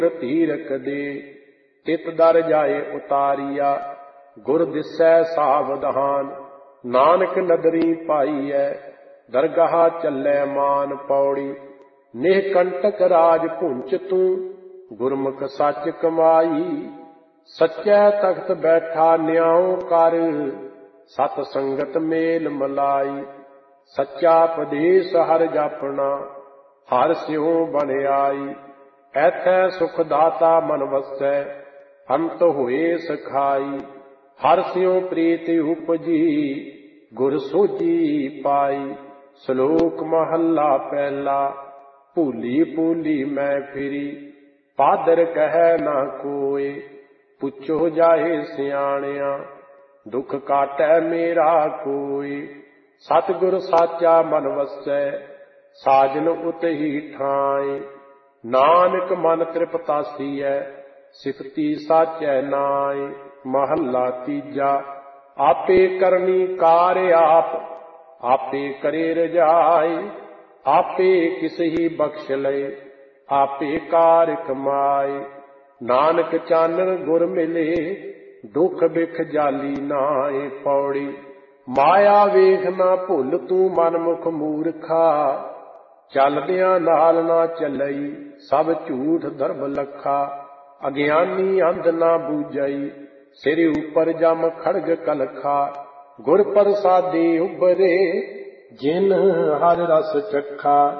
ਧੀਰਕ ਦੇ। ਤਿਤ ਦਰ ਜਾਏ ਉਤਾਰੀਆ, ਗੁਰ ਦਿਸੈ ਸਾਵਧਾਨ। ਨਾਨਕ ਨਦਰੀ ਪਾਈਐ, ਦਰਗਾਹ ਚੱਲੈ ਮਾਨ। ਪੌੜੀ ਨਿਹਕੰਟਕ ਰਾਜ ਭੁੰਚ ਤੂੰ, ਗੁਰਮੁਖ ਸੱਚ ਕਮਾਈ। ਸੱਚੈ ਤਖਤ ਬੈਠਾ ਨਿਆਉ ਕਰ, ਸਤ ਸੰਗਤ ਮੇਲ ਮਲਾਈ। ਸੱਚਾ ਉਪਦੇਸ਼ ਹਰਿ ਜਾਪਣਾ, ਹਰਿ ਸਿਉ ਬਨ ਆਈ। ਐਥੈ ਸੁਖ ਦਾਤਾ ਮਨ ਵਸੈ, ਅੰਤ ਹੋਏ ਸਖਾਈ। ਹਰਿ ਸਿਉ ਪ੍ਰੀਤ ਉਪਜੀ, ਗੁਰ ਸੋਝੀ ਪਾਈ। ਸ਼ਲੋਕ ਮਹੱਲਾ ਪਹਿਲਾ। ਭੂਲੀ ਭੂਲੀ ਮੈਂ ਫਿਰੀ, ਪਾਦਰ ਕਹਿ ਨਾ ਕੋਇ। ਪੁੱਛੋ ਜਾਏ ਸਿਆਣਿਆ, ਦੁਖ ਕਾਟੈ ਮੇਰਾ ਕੋਈ। ਸਤਿਗੁਰ ਸਾਚਾ ਮਨ ਵਸੈ, ਸਾਜਨ ਉਤਹੀ ਠਾਏ। ਨਾਨਕ ਮਨ ਤ੍ਰਿਪਤਾਸੀਐ, ਸਿਫਤੀ ਸਾਚੈ ਨਾਏ। ਮਹੱਲਾ ਤੀਜਾ। ਆਪੇ ਕਰਨੀ ਕਾਰ ਆਪ, ਆਪੇ ਕਰੇ ਰਜਾਈ। ਆਪੇ ਕਿਸਹੀ ਬਖਸ਼ ਲਏ, ਆਪੇ ਕਾਰ ਕਮਾਏ। ਨਾਨਕ ਚਾਨਣ ਗੁਰ ਮਿਲੇ, ਦੁਖ ਬਿਖ ਜਾਲੀ ਨਾਏ। ਪੌੜੀ ਮਾਇਆ ਵੇਖ ਨਾ ਭੁੱਲ ਤੂੰ ਮਨਮੁਖ ਮੂਰਖਾ। ਚੱਲਦਿਆਂ ਨਾਲ ਨਾ ਚੱਲਈ, ਸਭ ਝੂਠ ਦਰਬ ਲੱਖਾ। ਅਗਿਆਨੀ ਅੰਧ ਨਾ ਬੂਝਈ, ਸਿਰ ਉਪਰ ਜਮ ਖੜਗ ਕਲਖਾ। ਗੁਰ ਪ੍ਰਸਾਦੀ ਉਬਰੇ, ਜਿਨ ਹਰਿ ਰਸ ਚਖਾ।